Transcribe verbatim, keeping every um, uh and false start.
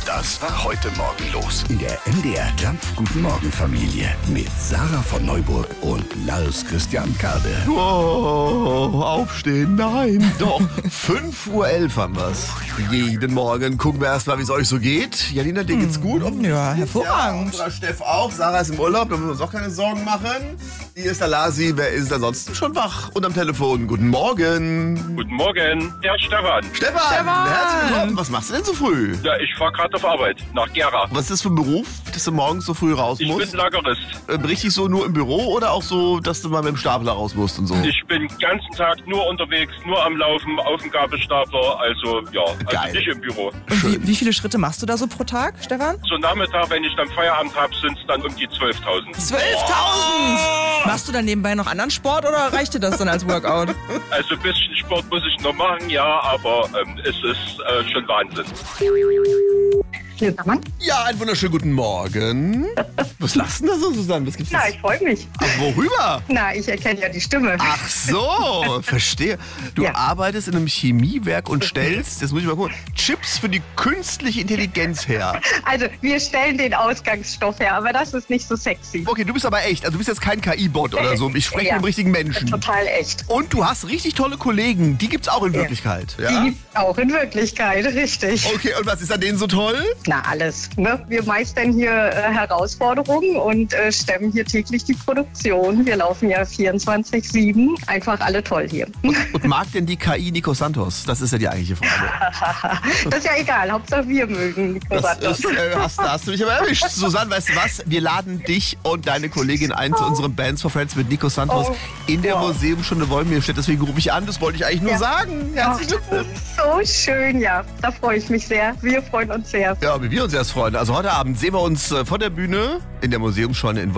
Das war heute Morgen los in der M D R Jump Guten Morgen Familie mit Sarah von Neuburg und Lars Christian Kade. Oh, aufstehen, nein, doch. fünf Uhr elf haben wir's. Jeden Morgen gucken wir erstmal, wie es euch so geht. Janina, dir geht's gut? Ja, hervorragend. Ja, Steff auch. Sarah ist im Urlaub, da müssen wir uns auch keine Sorgen machen. Hier ist der Lasi. Wer ist ansonsten schon wach und am Telefon? Guten Morgen. Guten Morgen, der Stefan. Stefan, Stefan. herzlich willkommen. Was machst du denn so früh? Ja, ich fahre gerade auf Arbeit nach Gera. Was ist das für ein Beruf, dass du morgens so früh raus Ich musst? bin Lagerist. Ähm, Richtig so nur im Büro oder auch so, dass du mal mit dem Stapler raus musst und so? Ich bin den ganzen Tag nur unterwegs, nur am Laufen, auf dem Gabelstapler. Also ja, Geil. also nicht im Büro. Und wie, wie viele Schritte machst du da so pro Tag, Stefan? So Nachmittag, wenn ich dann Feierabend habe, sind es dann um die zwölftausend. zwölftausend! Machst du dann nebenbei noch anderen Sport oder reicht dir das dann als Workout? Also ein bisschen Sport muss ich noch machen, ja, aber ähm, es ist äh, schon Wahnsinn. Mann. Ja, einen wunderschönen guten Morgen. Was lachst du denn da so, Susanne? Was gibt's Na, das? ich freue mich. Aber worüber? Na, ich erkenne ja die Stimme. Ach so, verstehe. Du Ja. arbeitest in einem Chemiewerk und stellst, das muss ich mal gucken, Chips für die künstliche Intelligenz her. Also, wir stellen den Ausgangsstoff her, aber das ist nicht so sexy. Okay, du bist aber echt. Also du bist jetzt kein K I-Bot oder so. Ich spreche Ja. mit dem richtigen Menschen. Total echt. Und du hast richtig tolle Kollegen. Die gibt's auch in Ja. Wirklichkeit. Die Ja? gibt's auch in Wirklichkeit, richtig. Okay, und was ist an denen so toll? Na, alles. Ne? Wir meistern hier äh, Herausforderungen und äh, stemmen hier täglich die Produktion. Wir laufen ja vierundzwanzig sieben. Einfach alle toll hier. Und mag denn die K I Nico Santos? Das ist ja die eigentliche Frage. Das ist ja egal. Hauptsache wir mögen Nico Das Santos. ist, äh, hast, hast du mich aber erwischt. Susanne, weißt du was? Wir laden dich und deine Kollegin ein zu unserem Bands for Friends mit Nico Santos Oh, in der wow. Museumsstunde Wolmirstedt. Deswegen rufe ich an. Das wollte ich eigentlich nur Ja. sagen. Ach, Herzlichen das Glückwunsch. ist so schön, ja. Da freue ich mich sehr. Wir freuen uns sehr. Ja, wie wir uns erst freuen. Also heute Abend sehen wir uns äh, von der Bühne in der Museumsscheune in